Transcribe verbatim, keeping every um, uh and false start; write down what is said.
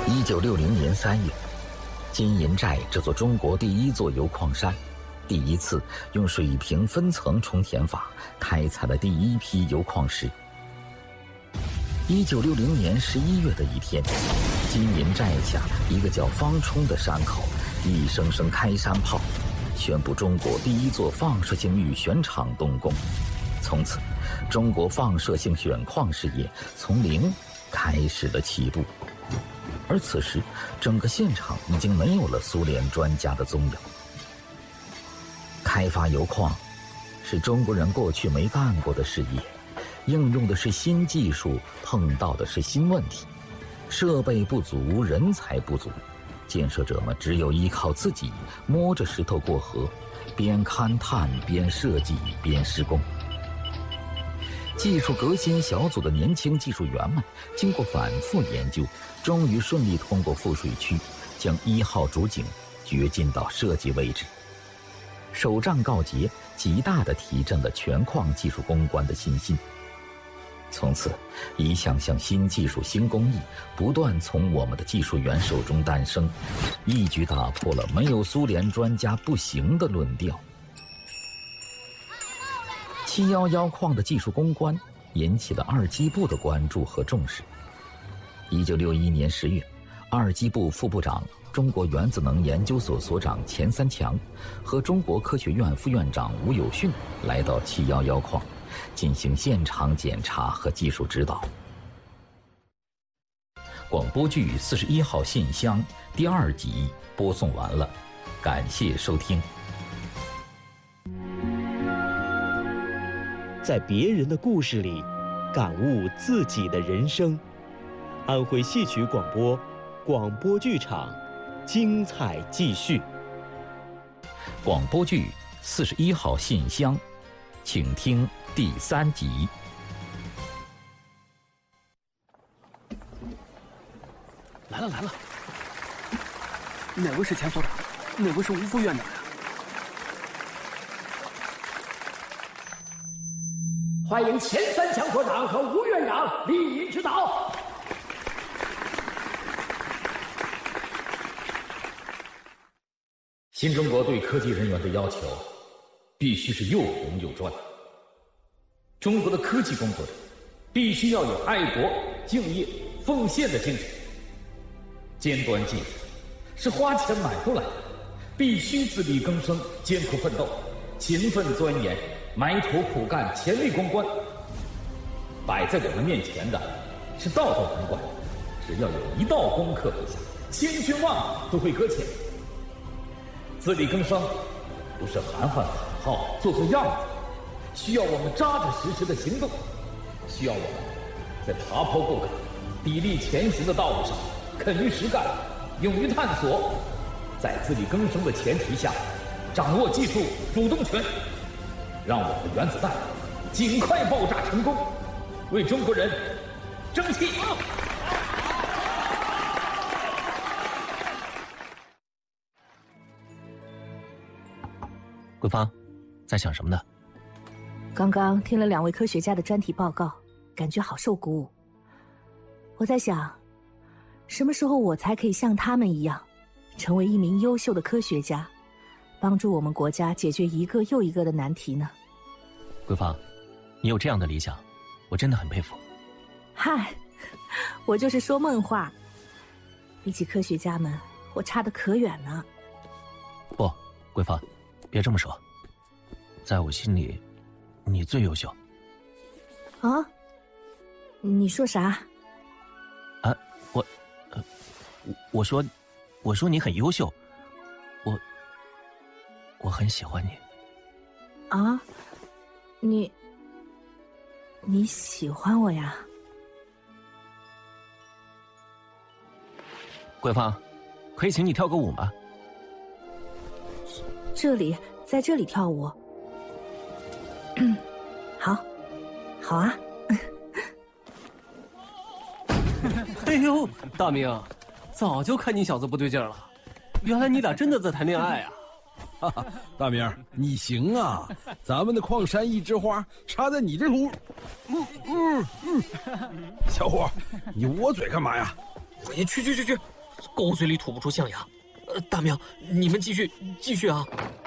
一九六零年三月，金银寨这座中国第一座油矿山，第一次用水平分层充填法开采了第一批油矿石。一九六零年十一月的一天，金银寨下一个叫方冲的山口，一声声开山炮，宣布中国第一座放射性预选厂动工。从此，中国放射性选矿事业从零开始了起步。而此时，整个现场已经没有了苏联专家的踪影。开发油矿是中国人过去没干过的事业，应用的是新技术，碰到的是新问题，设备不足，人才不足，建设者们只有依靠自己，摸着石头过河，边勘探边设计边施工。技术革新小组的年轻技术员们经过反复研究，终于顺利通过富水区，将一号主井掘进到设计位置。首仗告捷，极大地提振了全矿技术攻关的信心。从此，一项项新技术、新工艺不断从我们的技术员手中诞生，一举打破了没有苏联专家不行的论调。七一一矿的技术攻关引起了二机部的关注和重视。一九六一年十月，二机部副部长、中国原子能研究所所长钱三强和中国科学院副院长吴有训来到七一一矿，进行现场检查和技术指导。广播剧《四十一号信箱》第二集播送完了，感谢收听。 在别人的故事里，感悟自己的人生。安徽戏曲广播，广播剧场，精彩继续。 广播剧《四十一号信箱》，请听第三集。 来了来了，哪位是钱所长？哪位是吴副院长呀？ 欢迎钱三强所长和吴院长莅临指导。 新中国对科技人员的要求必须是又红又专。中国的科技工作者必须要有爱国、敬业、奉献的精神。尖端技术是花钱买不来的，必须自力更生、艰苦奋斗、勤奋钻研、埋头苦干、全力攻关。摆在我们面前的是道道难关，只要有一道攻克不下，千军万马都会搁浅。自力更生不是喊喊口号、做做样子，需要我们扎扎实实的行动，需要我们在爬坡过坎、砥砺前行的道路上肯于实干，勇于探索，在自力更生的前提下，掌握技术主动权，让我们的原子弹尽快爆炸成功，为中国人争气！ 桂芳，在想什么呢？ 刚刚听了两位科学家的专题报告，感觉好受鼓舞。我在想，什么时候我才可以像他们一样，成为一名优秀的科学家，帮助我们国家解决一个又一个的难题呢？ 桂芳，你有这样的理想，我真的很佩服。 嗨，我就是说梦话。比起科学家们，我差得可远呢。 不，桂芳，别这么说，在我心里，你最优秀。 啊？你说啥？ 啊，我，呃，我说，我说你很优秀，我，我很喜欢你。 啊？你，你喜欢我呀？ 桂芳，可以请你跳个舞吗？ 这里，在这里跳舞。好，好啊。 哎呦，大明，早就看你小子不对劲了，原来你俩真的在谈恋爱啊！ 哈哈，大明，你行啊！咱们的矿山一枝花插在你这土，嗯嗯嗯，小伙，你捂我嘴干嘛呀？ 你去去去去， 狗嘴里吐不出象牙。呃，大明，你们继续继续啊！